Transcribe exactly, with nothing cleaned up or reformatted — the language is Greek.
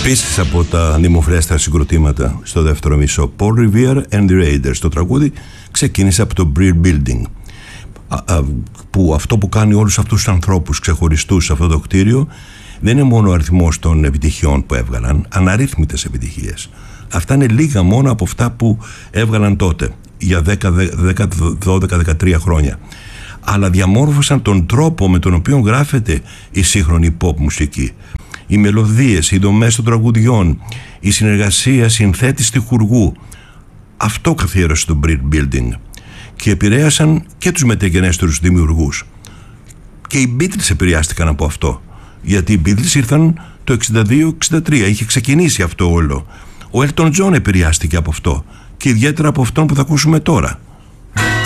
Επίσης από τα δημοφιλέστερα συγκροτήματα στο δεύτερο μισό, Paul Revere and the Raiders. Το τραγούδι ξεκίνησε από το Brill Building, που αυτό που κάνει όλους αυτούς τους ανθρώπους ξεχωριστούς σε αυτό το κτίριο δεν είναι μόνο ο αριθμός των επιτυχιών που έβγαλαν, αναρρύθμιτες επιτυχίες. Αυτά είναι λίγα μόνο από αυτά που έβγαλαν τότε για δέκα, δώδεκα, δεκατρία χρόνια, αλλά διαμόρφωσαν τον τρόπο με τον οποίο γράφεται η σύγχρονη pop μουσική. Οι μελωδίες, οι δομές των τραγουδιών, η συνεργασία συνθέτης τυχουργού, αυτό καθιέρωσε το Brill Building και επηρέασαν και τους μεταγενέστερους δημιουργούς. Και οι Beatles επηρεάστηκαν από αυτό, γιατί οι Beatles ήρθαν το εξήντα δύο εξήντα τρία, είχε ξεκινήσει αυτό όλο. Ο Elton John επηρεάστηκε από αυτό και ιδιαίτερα από αυτόν που θα ακούσουμε τώρα.